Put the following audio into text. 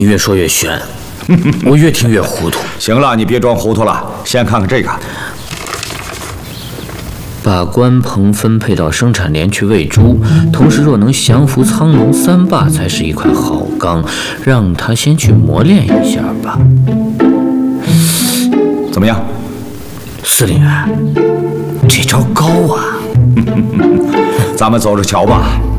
你越说越玄，我越听越糊涂。 行了，你别装糊涂了，先看看这个。 把关棚分配到生产连去喂猪，同时若能降服苍龙三霸，才是一块好钢。让他先去磨练一下吧。 怎么样， 司令员？这招高啊！ 咱们走着瞧吧。